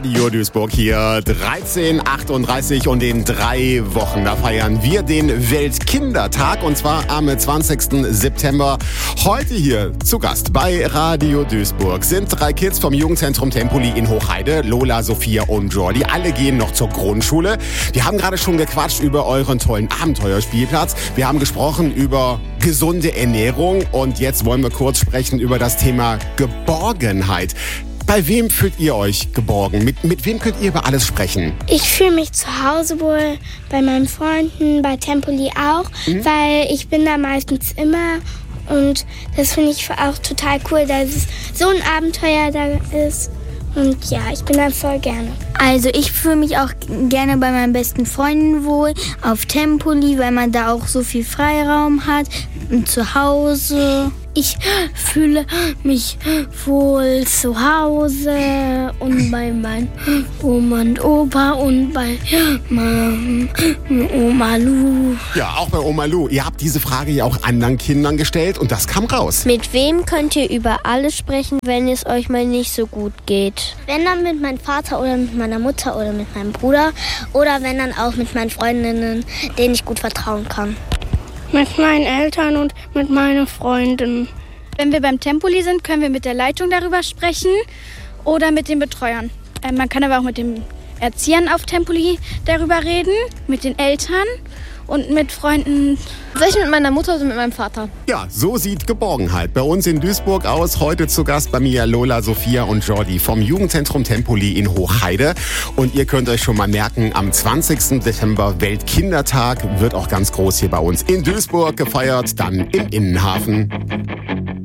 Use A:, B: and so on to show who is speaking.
A: Radio Duisburg hier. 13:38 und in 3 Wochen, da feiern wir den Weltkindertag und zwar am 20. September. Heute hier zu Gast bei Radio Duisburg sind 3 Kids vom Jugendzentrum Tempoli in Hochheide. Lola, Sophia und Jordi. Alle gehen noch zur Grundschule. Wir haben gerade schon gequatscht über euren tollen Abenteuerspielplatz. Wir haben gesprochen über gesunde Ernährung und jetzt wollen wir kurz sprechen über das Thema Geborgenheit. Bei wem fühlt ihr euch geborgen? Mit wem könnt ihr über alles sprechen?
B: Ich fühle mich zu Hause wohl, bei meinen Freunden, bei Tempoli auch, weil ich bin da meistens immer und das finde ich auch total cool, dass es so ein Abenteuer da ist. Und ja, ich bin da voll gerne.
C: Also ich fühle mich auch gerne bei meinen besten Freunden wohl, auf Tempoli, weil man da auch so viel Freiraum hat, und zu Hause. Ich fühle mich wohl zu Hause und bei meinen Oma und Opa und bei Oma Lu.
A: Ja, auch bei Oma Lu. Ihr habt diese Frage ja auch anderen Kindern gestellt und das kam raus.
D: Mit wem könnt ihr über alles sprechen, wenn es euch mal nicht so gut geht?
B: Wenn dann mit meinem Vater oder mit meiner Mutter oder mit meinem Bruder oder wenn dann auch mit meinen Freundinnen, denen ich gut vertrauen kann.
E: Mit meinen Eltern und mit meinen Freunden.
F: Wenn wir beim Tempoli sind, können wir mit der Leitung darüber sprechen oder mit den Betreuern. Man kann aber auch mit den Erziehern auf Tempoli darüber reden, mit den Eltern und mit Freunden.
D: Vielleicht mit meiner Mutter oder mit meinem Vater.
A: Ja, so sieht Geborgenheit bei uns in Duisburg aus. Heute zu Gast bei mir Lola, Sophia und Jordi vom Jugendzentrum Tempoli in Hochheide. Und ihr könnt euch schon mal merken, am 20. Dezember Weltkindertag wird auch ganz groß hier bei uns in Duisburg gefeiert, dann im Innenhafen.